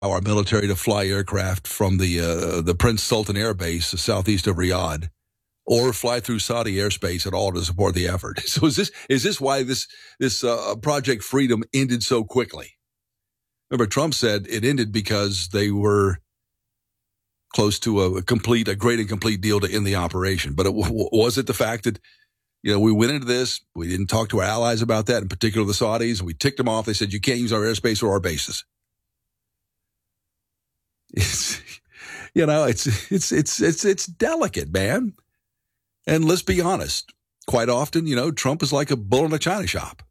our military to fly aircraft from the Prince Sultan Air Base southeast of Riyadh, or fly through Saudi airspace at all to support the effort. So is this why this Project Freedom ended so quickly? Remember, Trump said it ended because they were close to a great and complete deal to end the operation. But was it the fact that, we went into this, we didn't talk to our allies about that, in particular the Saudis, and we ticked them off. They said, you can't use our airspace or our bases. It's delicate, man. And let's be honest, quite often, Trump is like a bull in a china shop.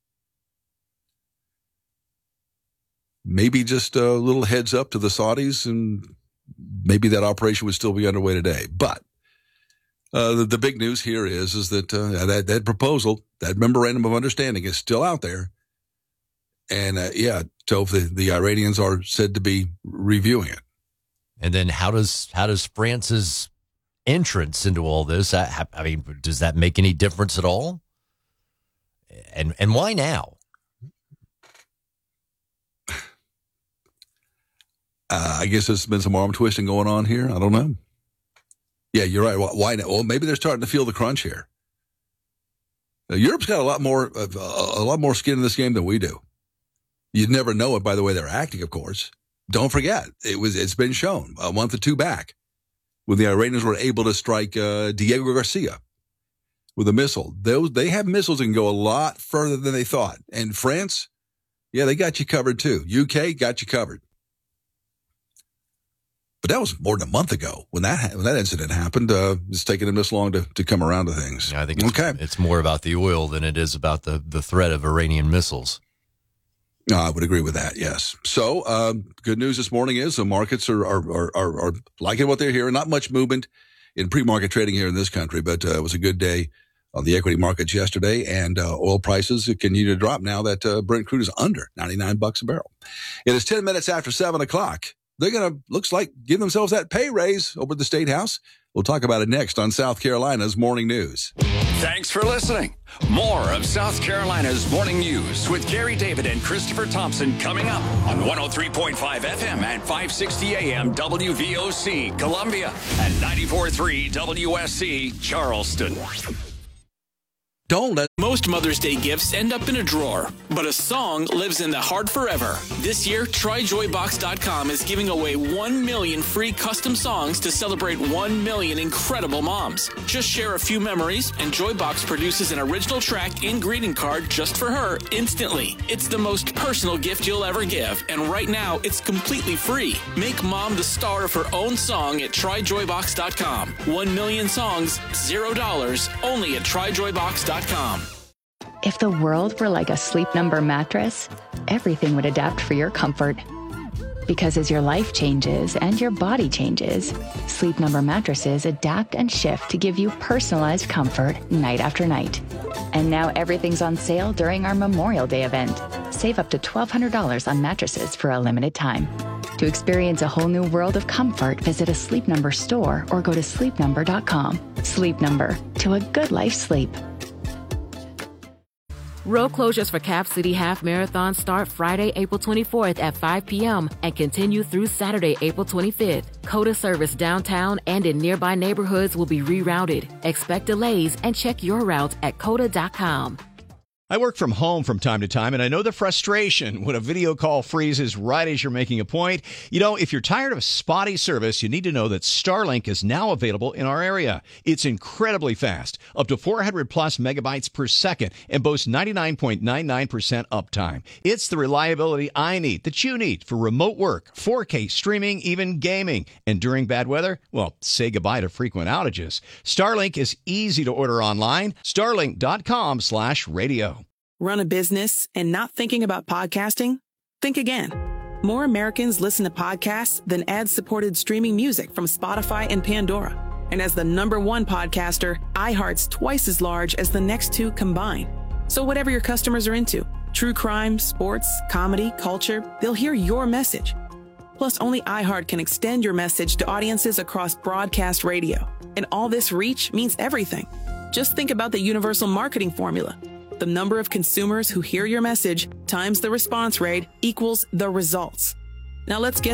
Maybe just a little heads up to the Saudis, and maybe that operation would still be underway today. But the big news here is that that proposal, that memorandum of understanding, is still out there. And Toph, the Iranians are said to be reviewing it. And then how does France's entrance into all this? I mean, does that make any difference at all? And why now? I guess there's been some arm twisting going on here. I don't know. Yeah, you're right. Why not? Well, maybe they're starting to feel the crunch here. Europe's got a lot more skin in this game than we do. You'd never know it by the way they're acting, of course. Don't forget, it's been shown a month or two back when the Iranians were able to strike Diego Garcia with a missile. They have missiles that can go a lot further than they thought. And France, they got you covered too. UK got you covered. But that was more than a month ago when that incident happened. It's taken them this long to come around to things. Yeah, I think it's more about the oil than it is about the threat of Iranian missiles. No, I would agree with that, yes. So good news this morning is the markets are liking what they're hearing. Not much movement in pre-market trading here in this country, but it was a good day on the equity markets yesterday, and oil prices continue to drop now that Brent crude is under $99 a barrel. It is 10 minutes after 7 o'clock. They're going to, looks like, give themselves that pay raise over at the State House. We'll talk about it next on South Carolina's Morning News. Thanks for listening. More of South Carolina's Morning News with Gary David and Christopher Thompson coming up on 103.5 FM and 560 AM WVOC Columbia and 94.3 WSC Charleston. Don't let most Mother's Day gifts end up in a drawer, but a song lives in the heart forever. This year, TryJoyBox.com is giving away 1 million free custom songs to celebrate 1 million incredible moms. Just share a few memories, and Joybox produces an original track and greeting card just for her instantly. It's the most personal gift you'll ever give, and right now, it's completely free. Make mom the star of her own song at TryJoyBox.com. 1 million songs, $0, only at TryJoyBox.com. If the world were like a Sleep Number mattress, everything would adapt for your comfort. Because as your life changes and your body changes, Sleep Number mattresses adapt and shift to give you personalized comfort night after night. And now everything's on sale during our Memorial Day event. Save up to $1,200 on mattresses for a limited time. To experience a whole new world of comfort, visit a Sleep Number store or go to sleepnumber.com. Sleep Number, to a good life's sleep. Road closures for Cap City Half Marathon start Friday, April 24th at 5 p.m. and continue through Saturday, April 25th. COTA service downtown and in nearby neighborhoods will be rerouted. Expect delays and check your route at COTA.com. I work from home from time to time, and I know the frustration when a video call freezes right as you're making a point. You know, if you're tired of spotty service, you need to know that Starlink is now available in our area. It's incredibly fast, up to 400 plus megabytes per second, and boasts 99.99% uptime. It's the reliability I need, that you need, for remote work, 4K streaming, even gaming. And during bad weather, well, say goodbye to frequent outages. Starlink is easy to order online. Starlink.com/radio. Run a business and not thinking about podcasting? Think again. More Americans listen to podcasts than ad-supported streaming music from Spotify and Pandora. And as the #1 podcaster, iHeart's twice as large as the next two combined. So whatever your customers are into, true crime, sports, comedy, culture, they'll hear your message. Plus, only iHeart can extend your message to audiences across broadcast radio. And all this reach means everything. Just think about the universal marketing formula. The number of consumers who hear your message times the response rate equals the results. Now let's get